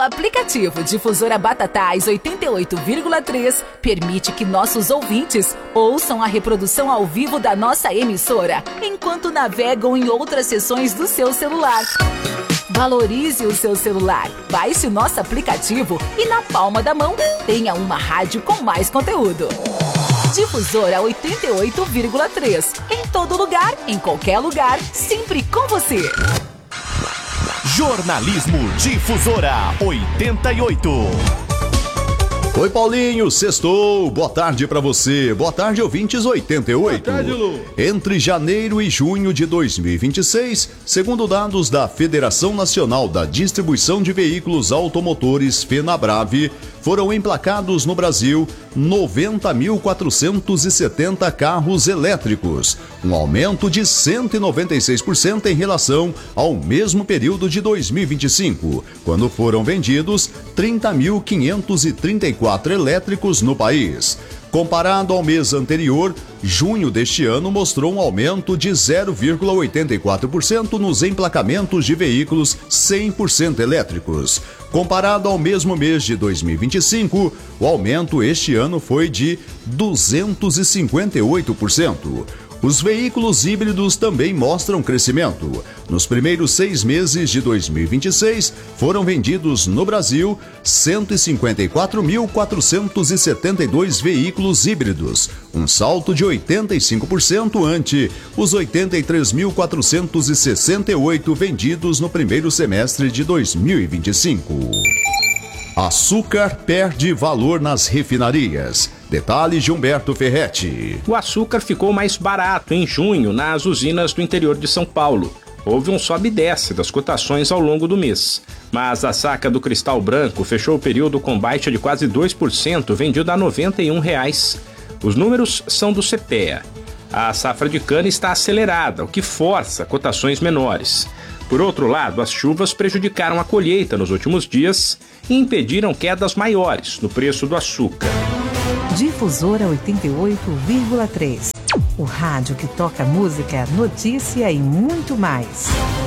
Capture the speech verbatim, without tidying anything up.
aplicativo Difusora Batatais oitenta e oito vírgula três permite que nossos ouvintes ouçam a reprodução ao vivo da nossa emissora, enquanto navegam em outras seções do seu celular. Valorize o seu celular, baixe o nosso aplicativo e na palma da mão tenha uma rádio com mais conteúdo. Difusora oitenta e oito vírgula três. Em todo lugar, em qualquer lugar, sempre com você. Jornalismo Difusora oitenta e oito. Oi, Paulinho, sextou. Boa tarde pra você. Boa tarde, ouvintes oitenta e oito. Boa tarde, Lu. Entre janeiro e junho de dois mil e vinte e seis, segundo dados da Federação Nacional da Distribuição de Veículos Automotores, FenaBrave, foram emplacados no Brasil noventa mil quatrocentos e setenta carros elétricos, um aumento de cento e noventa e seis por cento em relação ao mesmo período de dois mil e vinte e cinco, quando foram vendidos trinta mil quinhentos e trinta e quatro elétricos no país. Comparado ao mês anterior, junho deste ano mostrou um aumento de zero vírgula oitenta e quatro por cento nos emplacamentos de veículos cem por cento elétricos. Comparado ao mesmo mês de dois mil e vinte e cinco, o aumento este ano foi de duzentos e cinquenta e oito por cento. Os veículos híbridos também mostram crescimento. Nos primeiros seis meses de dois mil e vinte e seis, foram vendidos no Brasil cento e cinquenta e quatro mil quatrocentos e setenta e dois veículos híbridos, um salto de oitenta e cinco por cento ante os oitenta e três mil quatrocentos e sessenta e oito vendidos no primeiro semestre de dois mil e vinte e cinco. Açúcar perde valor nas refinarias. Detalhes de Humberto Ferretti. O açúcar ficou mais barato em junho nas usinas do interior de São Paulo. Houve um sobe e desce das cotações ao longo do mês. Mas a saca do Cristal Branco fechou o período com baixa de quase dois por cento, vendida a noventa e um reais. Os números são do CEPEA. A safra de cana está acelerada, o que força cotações menores. Por outro lado, as chuvas prejudicaram a colheita nos últimos dias e impediram quedas maiores no preço do açúcar. Difusora oitenta e oito vírgula três. O rádio que toca música, notícia e muito mais.